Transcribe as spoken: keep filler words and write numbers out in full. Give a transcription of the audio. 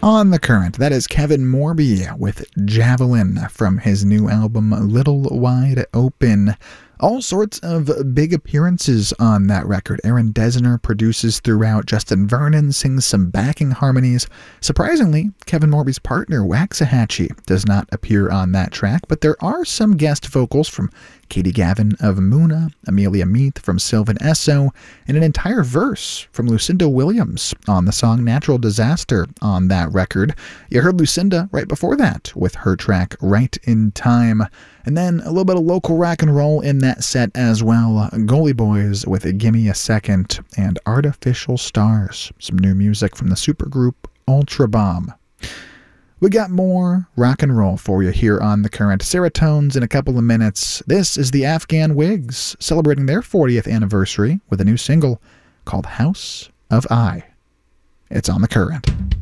On the Current, that is Kevin Morby with Javelin from his new album Little Wide Open. All sorts of big appearances on that record. Aaron Dessner produces throughout. Justin Vernon sings some backing harmonies. Surprisingly, Kevin Morby's partner, Waxahachie, does not appear on that track, but there are some guest vocals from Katie Gavin of Muna, Amelia Meath from Sylvan Esso, and an entire verse from Lucinda Williams on the song Natural Disaster on that record. You heard Lucinda right before that with her track Right in Time. And then a little bit of local rock and roll in that set as well. Goalie Boys with Gimme a Second and Artificial Stars, some new music from the supergroup Ultra Bomb. We got more rock and roll for you here on The Current. Serotones in a couple of minutes. This is the Afghan Wigs celebrating their fortieth anniversary with a new single called House of I. It's on The Current.